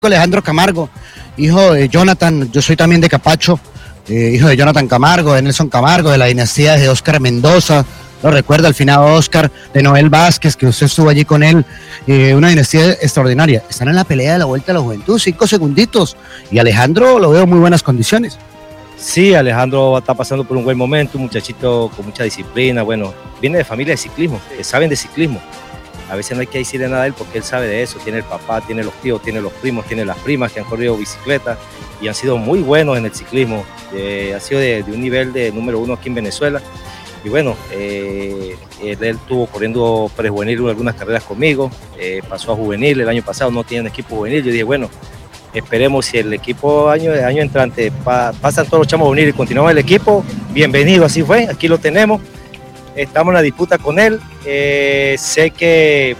Alejandro Camargo, hijo de Jonathan, yo soy también de Capacho, hijo de Jonathan Camargo, de Nelson Camargo, de la dinastía de Óscar Mendoza, lo recuerda al finado Óscar, de Noel Vázquez, que usted estuvo allí con él, una dinastía extraordinaria. Están en la pelea de la Vuelta a la Juventud, 5 segunditos, y Alejandro lo veo en muy buenas condiciones. Sí, Alejandro está pasando por un buen momento, un muchachito con mucha disciplina, bueno, viene de familia de ciclismo, que saben de ciclismo. A veces no hay que decirle nada a él porque él sabe de eso, tiene el papá, tiene los tíos, tiene los primos, tiene las primas que han corrido bicicleta y han sido muy buenos en el ciclismo, ha sido de un nivel de número 1 aquí en Venezuela. Y bueno, él estuvo corriendo prejuvenil algunas carreras conmigo, pasó a juvenil el año pasado, no tiene un equipo juvenil. Yo dije, bueno, esperemos si el equipo año entrante pasan todos los chamos juveniles y continuamos el equipo, bienvenido, así fue, aquí lo tenemos. Estamos en la disputa con él, sé que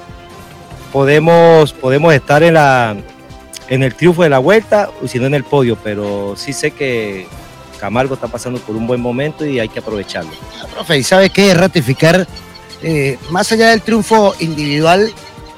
podemos estar en el triunfo de la vuelta, o si no en el podio, pero sí sé que Camargo está pasando por un buen momento y hay que aprovecharlo. Profe, ¿y sabe qué? Ratificar, más allá del triunfo individual,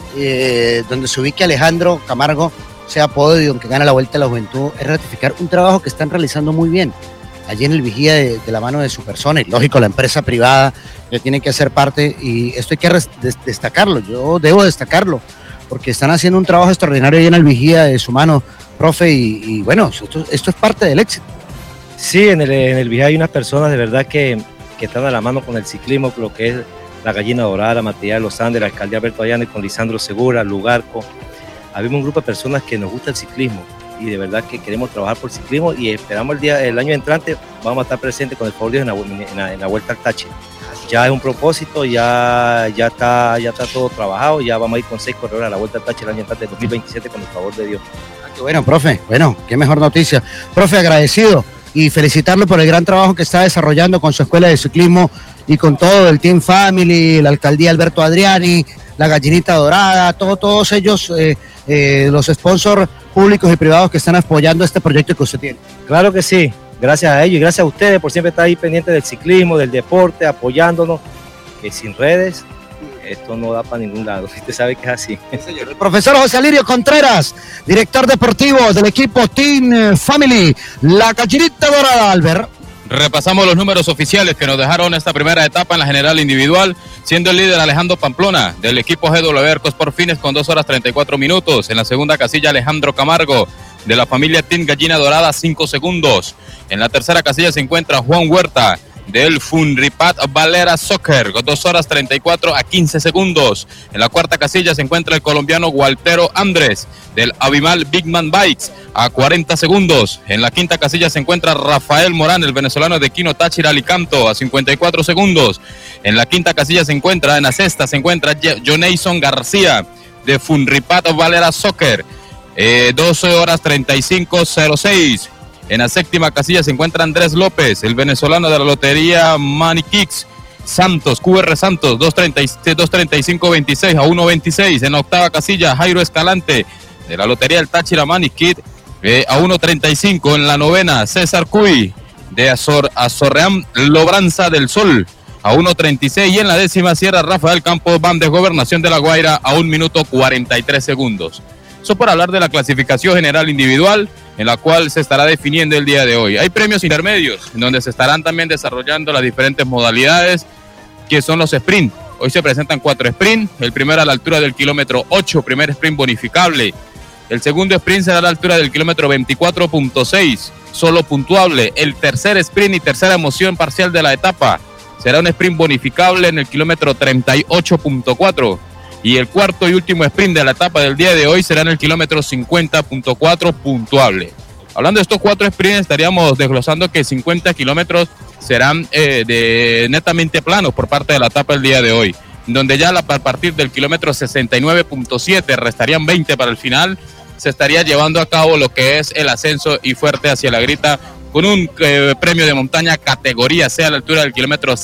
donde se ubique Alejandro Camargo, sea podio, aunque gana la Vuelta a la Juventud, es ratificar un trabajo que están realizando muy bien allí en el Vigía de la mano de su persona, y lógico, la empresa privada que tiene que hacer parte, y esto hay que destacarlo, yo debo destacarlo, porque están haciendo un trabajo extraordinario ahí en el Vigía de su mano, profe, y bueno, esto es parte del éxito. Sí, en el Vigía hay unas personas de verdad que están a la mano con el ciclismo, lo que es la Gallina Dorada, Matías de los Andes, la alcaldía Alberto Ayala, con Lisandro Segura, Lugarco. Habemos un grupo de personas que nos gusta el ciclismo, y de verdad que queremos trabajar por ciclismo y esperamos el año entrante vamos a estar presentes con el favor de Dios en la Vuelta al Táchira. Ya es un propósito, ya está todo trabajado, ya vamos a ir con 6 corredores a la Vuelta al Táchira el año entrante de 2027 con el favor de Dios. Qué bueno, profe, bueno, qué mejor noticia. Profe, agradecido y felicitarlo por el gran trabajo que está desarrollando con su escuela de ciclismo y con todo el Team Family, la alcaldía Alberto Adriani, la Gallinita Dorada, todos ellos, los sponsors públicos y privados que están apoyando este proyecto que usted tiene. Claro que sí, gracias a ellos y gracias a ustedes por siempre estar ahí pendientes del ciclismo, del deporte, apoyándonos, que sin redes esto no da para ningún lado, usted sabe que es así. Señor. El profesor José Alirio Contreras, director deportivo del equipo Team Family, la Gallinita Dorada, Albert. Repasamos los números oficiales que nos dejaron esta primera etapa en la general individual, siendo el líder Alejandro Pamplona del equipo GW Arcos por Fines con 2 horas 34 minutos. En la segunda casilla Alejandro Camargo de la familia Team Gallina Dorada, 5 segundos. En la tercera casilla se encuentra Juan Huerta del Funripat Valera Soccer con 2 horas 34 a 15 segundos. En la cuarta casilla se encuentra el colombiano Waltero Andrés del Abimal Bigman Bikes a 40 segundos. En la quinta casilla se encuentra Rafael Morán, el venezolano de Quino Táchira Alicanto, a 54 segundos. En la quinta casilla se encuentra, en la sexta se encuentra Jonason García de Funripat Valera Soccer, 12 horas 35:06. En la séptima casilla se encuentra Andrés López, el venezolano de la lotería Maniquix Santos, QR Santos, 235.26 a 1.26. En la octava casilla Jairo Escalante de la lotería del Táchira Maniquix a 1.35. En la novena César Cuy de Azorreán Lobranza del Sol a 1.36. Y en la décima Sierra Rafael Campos Van de Gobernación de La Guaira a 1 minuto 43 segundos. Eso por hablar de la clasificación general individual, en la cual se estará definiendo el día de hoy. Hay premios intermedios, en donde se estarán también desarrollando las diferentes modalidades, que son los sprint. Hoy se presentan 4 sprint, el primero a la altura del kilómetro 8, primer sprint bonificable. El segundo sprint será a la altura del kilómetro 24.6, solo puntuable. El tercer sprint y tercera emoción parcial de la etapa será un sprint bonificable en el kilómetro 38.4. Y el cuarto y último sprint de la etapa del día de hoy será en el kilómetro 50.4 puntuable. Hablando de estos 4 sprints, estaríamos desglosando que 50 kilómetros serán netamente planos por parte de la etapa del día de hoy, donde ya a partir del kilómetro 69.7 restarían 20 para el final, se estaría llevando a cabo lo que es el ascenso y fuerte hacia la grita, con un premio de montaña categoría C a la altura del kilómetro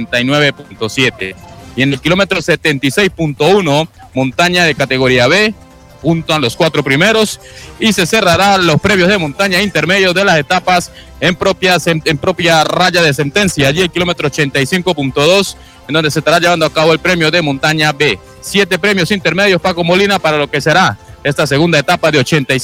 69.7. Y en el kilómetro 76.1, montaña de categoría B, junto a los 4 primeros, y se cerrarán los previos de montaña intermedios de las etapas en propia raya de sentencia. Allí el kilómetro 85.2, en donde se estará llevando a cabo el premio de montaña B. 7 premios intermedios, Paco Molina, para lo que será esta segunda etapa de 85